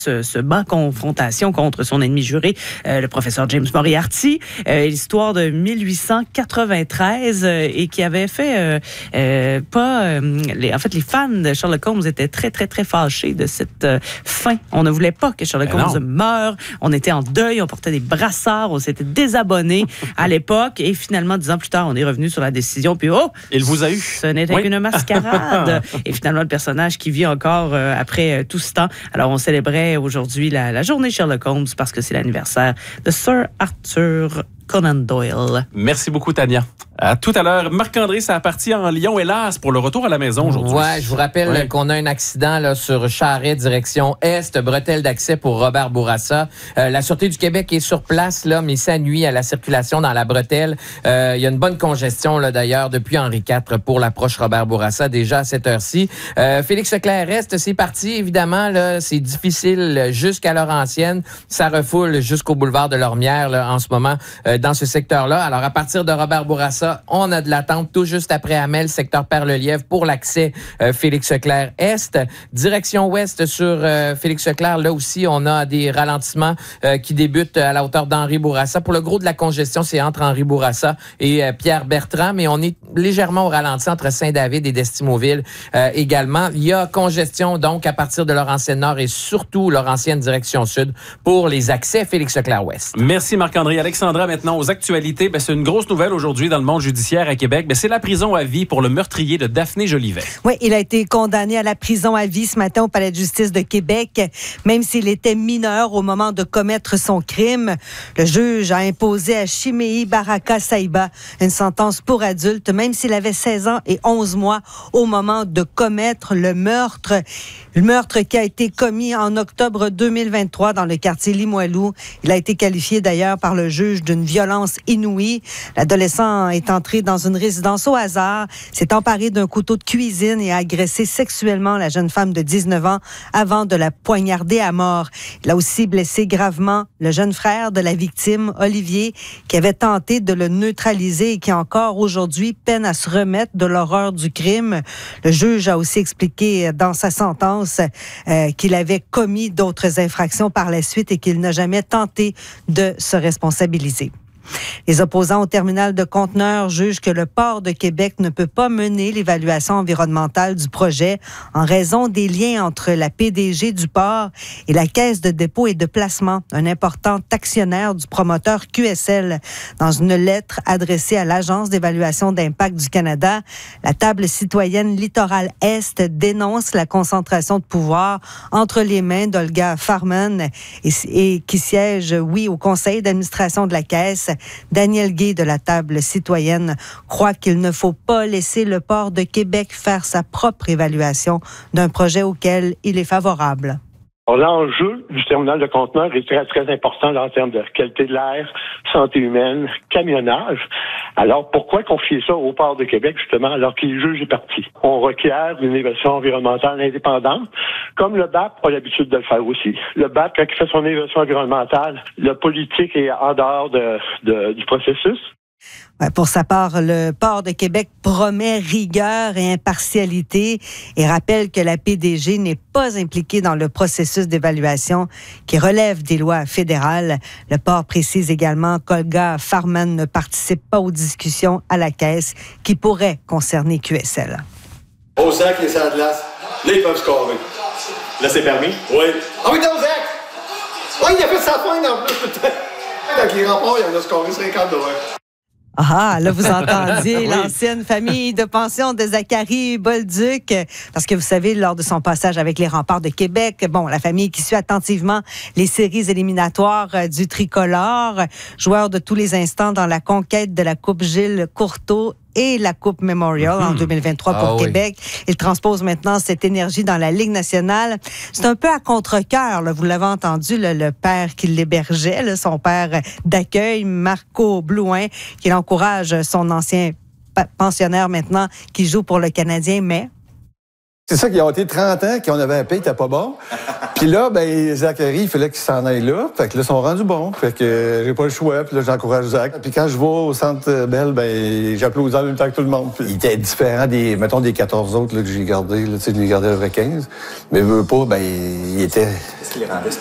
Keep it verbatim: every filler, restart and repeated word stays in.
se, se bat confrontation contre son ennemi juré, euh, le professeur James Moriarty, euh, l'histoire de mille huit cent quatre-vingt-treize euh, et qui avait fait euh, euh, pas euh, les, en fait les fans de Sherlock Holmes étaient très très très fâchés de cette euh, fin. On ne voulait pas que Sherlock Holmes meure. On était en deuil, on portait des brassards, on s'était désabonnés à l'époque et finalement dix ans plus tard, on est revenu sur la décision puis oh, il vous a eu. Ce n'était oui. qu'une mascarade et finalement le personnage qui vit encore euh, après euh, tout ce temps. Alors on célébrait aujourd'hui la, la journée Sherlock Holmes parce que c'est l'anniversaire de Sir Arthur Conan Doyle. Merci beaucoup, Tania. À tout à l'heure. Marc-André, ça a parti en Lyon, hélas, pour le retour à la maison aujourd'hui. Ouais, je vous rappelle ouais. qu'on a un accident là, sur Charest, direction Est, bretelle d'accès pour Robert Bourassa. Euh, la Sûreté du Québec est sur place, là, mais ça nuit à la circulation dans la bretelle. Euh, il y a une bonne congestion, là, d'ailleurs, depuis Henri quatre pour l'approche Robert Bourassa, déjà à cette heure-ci. Euh, Félix Leclerc-Est, c'est parti, évidemment, là, c'est difficile jusqu'à Laurentienne. Ça refoule jusqu'au boulevard de Lormière, là, en ce moment, euh, dans ce secteur-là. Alors, à partir de Robert Bourassa, on a de l'attente tout juste après Hamel, secteur Perle-Lièvre, pour l'accès euh, Félix-Leclerc-Est. Direction ouest sur euh, Félix-Leclerc, là aussi, on a des ralentissements euh, qui débutent à la hauteur d'Henri Bourassa. Pour le gros de la congestion, c'est entre Henri Bourassa et euh, Pierre Bertrand, mais on est légèrement au ralenti entre Saint-David et d'Estimauville euh, également. Il y a congestion, donc, à partir de Laurentienne-Nord et surtout Laurentienne direction sud pour les accès Félix-Leclerc-Ouest. Merci Marc-André. Alexandra, maintenant aux actualités. Ben, c'est une grosse nouvelle aujourd'hui dans le monde judiciaire à Québec. Ben, c'est la prison à vie pour le meurtrier de Daphné Jolivet. Oui, il a été condamné à la prison à vie ce matin au Palais de justice de Québec, même s'il était mineur au moment de commettre son crime. Le juge a imposé à Chimei Baraka Saïba une sentence pour adulte, même s'il avait seize ans et onze mois au moment de commettre le meurtre. Le meurtre qui a été commis en octobre deux mille vingt-trois dans le quartier Limoilou. Il a été qualifié d'ailleurs par le juge d'une violence inouïe. L'adolescent est entré dans une résidence au hasard, s'est emparé d'un couteau de cuisine et a agressé sexuellement la jeune femme de dix-neuf ans avant de la poignarder à mort. Il a aussi blessé gravement le jeune frère de la victime, Olivier, qui avait tenté de le neutraliser et qui encore aujourd'hui peine à se remettre de l'horreur du crime. Le juge a aussi expliqué dans sa sentence euh, qu'il avait commis d'autres infractions par la suite et qu'il n'a jamais tenté de se responsabiliser. Les opposants au terminal de conteneurs jugent que le port de Québec ne peut pas mener l'évaluation environnementale du projet en raison des liens entre la P D G du port et la Caisse de dépôt et de placement, un important actionnaire du promoteur Q S L. Dans une lettre adressée à l'Agence d'évaluation d'impact du Canada, la table citoyenne Littoral Est dénonce la concentration de pouvoir entre les mains d'Olga Farman et, et qui siège, oui, au conseil d'administration de la Caisse. Daniel Gay de la table citoyenne croit qu'il ne faut pas laisser le port de Québec faire sa propre évaluation d'un projet auquel il est favorable. L'enjeu du terminal de conteneurs est très, très important là, en termes de qualité de l'air, santé humaine, camionnage. Alors, pourquoi confier ça au port de Québec, justement, alors que le juge est parti? On requiert une évaluation environnementale indépendante, comme le B A P a l'habitude de le faire aussi. Le B A P, quand il fait son évaluation environnementale, le politique est en dehors de, de, du processus. Pour sa part, le port de Québec promet rigueur et impartialité et rappelle que la P D G n'est pas impliquée dans le processus d'évaluation qui relève des lois fédérales. Le port précise également qu'Olga Farman ne participe pas aux discussions à la Caisse qui pourraient concerner Q S L. Au sac, les salles de glace, là, ils peuvent scorer. Là, c'est permis? Oui. Ah oui, dans le sac! Oui, il a fait sa fin en plus. Avec les remparts, il en a scoré cinquante dollars. Ah, là, vous entendiez oui. l'ancienne famille de pension de Zachary Bolduc, parce que vous savez, lors de son passage avec les Remparts de Québec, bon, la famille qui suit attentivement les séries éliminatoires du tricolore, joueur de tous les instants dans la conquête de la Coupe Gilles Courteau et la Coupe Memorial mmh. en deux mille vingt-trois pour ah, Québec. Oui. Il transpose maintenant cette énergie dans la Ligue nationale. C'est un peu à contre-cœur, là, vous l'avez entendu, là, le père qui l'hébergeait, là, son père d'accueil, Marco Blouin, qui encourage son ancien pensionnaire maintenant qui joue pour le Canadien, mais C'est ça qui a été trente ans, qu'on avait un paye, t'es pas bon. Puis là, ben, Zachary, il fallait qu'il s'en aille là. Fait que là, ils sont rendus bons. Fait que euh, j'ai pas le choix. Puis là, j'encourage Zach. Puis quand je vais au Centre Bell, ben, j'applaudis en même temps que tout le monde. Puis il était différent des, mettons, des quatorze autres là, que j'ai gardés. Tu sais, je les gardais avec quinze. Mais veux pas, ben, il était...